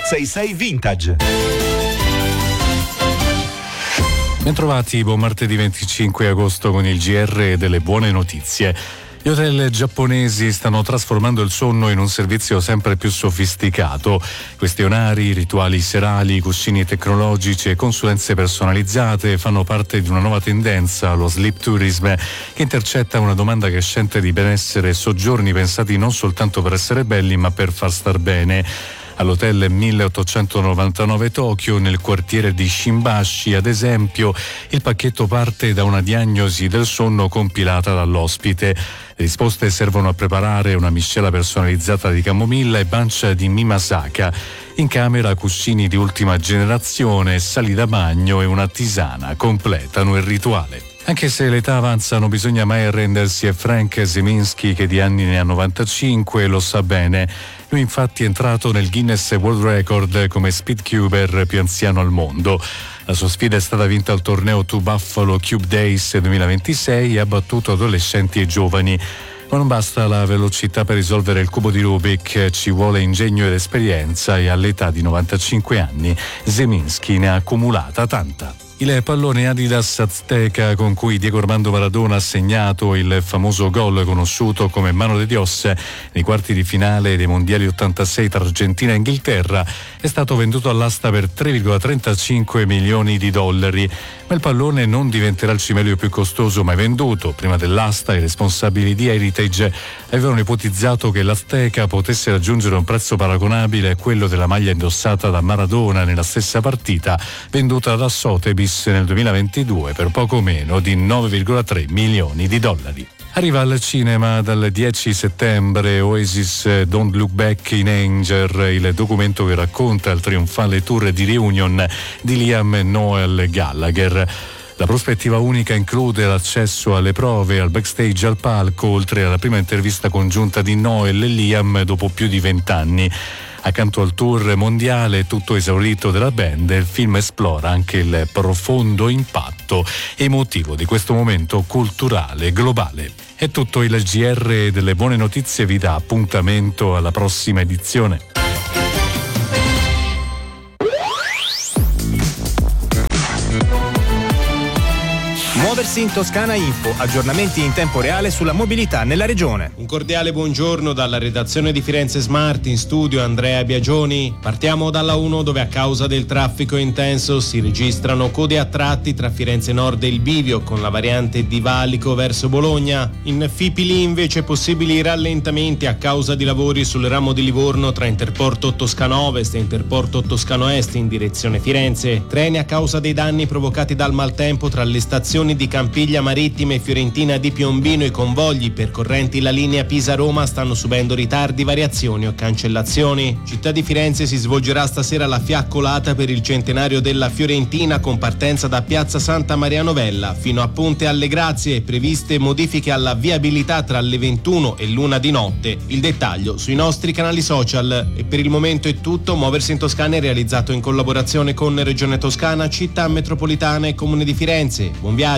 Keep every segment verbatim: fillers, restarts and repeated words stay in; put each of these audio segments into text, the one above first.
sei sei Vintage. Bentrovati, buon martedì venticinque agosto con il G R delle buone notizie. Gli hotel giapponesi stanno trasformando il sonno in un servizio sempre più sofisticato. Questionari, rituali serali, cuscini tecnologici e consulenze personalizzate fanno parte di una nuova tendenza, lo sleep tourism, che intercetta una domanda crescente di benessere e soggiorni pensati non soltanto per essere belli ma per far star bene. All'hotel milleottocentonovantanove Tokyo, nel quartiere di Shimbashi, ad esempio, il pacchetto parte da una diagnosi del sonno compilata dall'ospite. Le risposte servono a preparare una miscela personalizzata di camomilla e bancia di mimasaka. In camera cuscini di ultima generazione, sali da bagno e una tisana completano il rituale. Anche se l'età avanza non bisogna mai arrendersi, e Frank Zeminski, che di anni ne ha novantacinque, lo sa bene. Lui infatti è entrato nel Guinness World Record come speedcuber più anziano al mondo. La sua sfida è stata vinta al torneo Two Buffalo Cube Days duemilaventisei e ha battuto adolescenti e giovani. Ma non basta la velocità per risolvere il cubo di Rubik, ci vuole ingegno ed esperienza, e all'età di novantacinque anni Zeminski ne ha accumulata tanta. Il pallone Adidas Azteca con cui Diego Armando Maradona ha segnato il famoso gol conosciuto come Mano de Dios nei quarti di finale dei mondiali ottantasei tra Argentina e Inghilterra è stato venduto all'asta per tre virgola trentacinque milioni di dollari. Ma il pallone non diventerà il cimelio più costoso mai venduto. Prima dell'asta i responsabili di Heritage avevano ipotizzato che l'Azteca potesse raggiungere un prezzo paragonabile a quello della maglia indossata da Maradona nella stessa partita, venduta da Sotheby's nel duemilaventidue per poco meno di nove virgola tre milioni di dollari. Arriva al cinema dal dieci settembre Oasis Don't Look Back in Anger, il documento che racconta il trionfale tour di reunion di Liam e Noel Gallagher. La prospettiva unica include l'accesso alle prove, al backstage, al palco, oltre alla prima intervista congiunta di Noel e Liam dopo più di vent'anni. Accanto al tour mondiale tutto esaurito della band, il film esplora anche il profondo impatto emotivo di questo momento culturale globale. È tutto, il G R delle buone notizie vi dà appuntamento alla prossima edizione. Muoversi in Toscana Info, aggiornamenti in tempo reale sulla mobilità nella regione. Un cordiale buongiorno dalla redazione di Firenze Smart, in studio Andrea Biagioni. Partiamo dalla uno, dove a causa del traffico intenso si registrano code a tratti tra Firenze Nord e il Bivio con la variante di Valico verso Bologna. In Fipili invece possibili rallentamenti a causa di lavori sul ramo di Livorno tra Interporto Toscano Ovest e Interporto Toscano Est in direzione Firenze. Treni a causa dei danni provocati dal maltempo tra le stazioni di Campiglia Marittima e Fiorentina di Piombino. I convogli percorrenti la linea Pisa-Roma stanno subendo ritardi, variazioni o cancellazioni. Città di Firenze si svolgerà stasera la fiaccolata per il centenario della Fiorentina con partenza da Piazza Santa Maria Novella fino a Ponte alle Grazie, previste modifiche alla viabilità tra le ventuno e l'una di notte. Il dettaglio sui nostri canali social. E per il momento è tutto. Muoversi in Toscana è realizzato in collaborazione con Regione Toscana, Città Metropolitana e Comune di Firenze. Buon viaggio.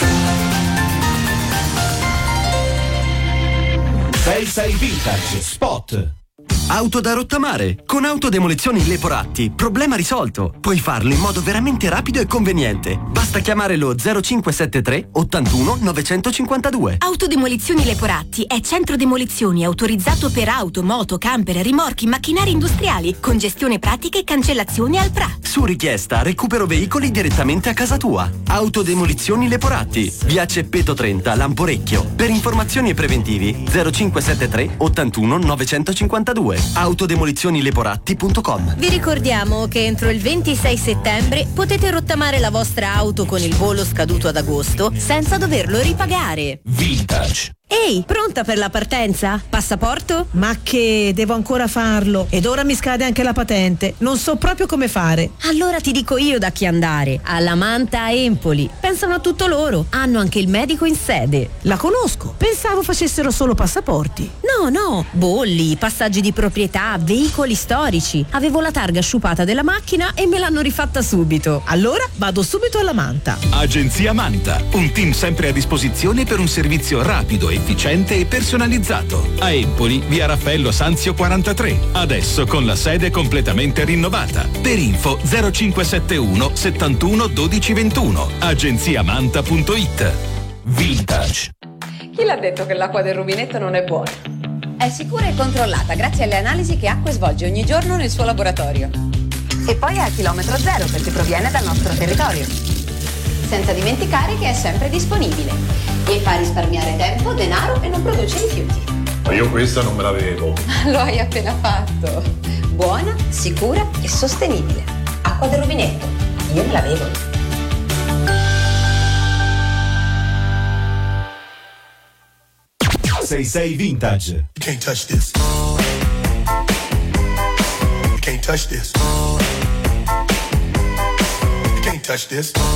sei sei Vintage Spot. Auto da rottamare. Con Autodemolizioni Leporatti, problema risolto. Puoi farlo in modo veramente rapido e conveniente. Basta chiamare lo zero cinque sette tre ottantuno novecentocinquantadue. Autodemolizioni Leporatti è centro demolizioni autorizzato per auto, moto, camper, rimorchi, macchinari industriali, con gestione pratica e cancellazione al P R A. Su richiesta recupero veicoli direttamente a casa tua. Autodemolizioni Leporatti, via Ceppeto trenta, Lamporecchio. Per informazioni e preventivi zero cinque sette tre ottantuno novecentocinquantadue. autodemolizioni leporatti punto com. Vi ricordiamo che entro il ventisei settembre potete rottamare la vostra auto con il bollo scaduto ad agosto senza doverlo ripagare. Vintage. Ehi, pronta per la partenza? Passaporto? Ma che, devo ancora farlo. Ed ora mi scade anche la patente. Non so proprio come fare. Allora ti dico io da chi andare. Alla Manta a Empoli. Pensano a tutto loro. Hanno anche il medico in sede. La conosco. Pensavo facessero solo passaporti. No, no. Bolli, passaggi di proprietà, veicoli storici. Avevo la targa sciupata della macchina e me l'hanno rifatta subito. Allora vado subito alla Manta. Agenzia Manta. Un team sempre a disposizione per un servizio rapido e efficiente e personalizzato. A Empoli, via Raffaello Sanzio quarantatré, adesso con la sede completamente rinnovata. Per info zero cinque sette uno settantuno dodici ventuno, agenziamanta punto it. Vintage. Chi l'ha detto che l'acqua del rubinetto non è buona? È sicura e controllata grazie alle analisi che Acque svolge ogni giorno nel suo laboratorio. E poi è a chilometro zero perché proviene dal nostro territorio. Senza dimenticare che è sempre disponibile e fa risparmiare tempo, denaro e non produce rifiuti. Ma io questa non me l'avevo. Lo hai appena fatto. Buona, sicura e sostenibile. Acqua del rubinetto. Io me l'avevo. sei sei Vintage. You can't touch this. You can't touch this. You can't touch this.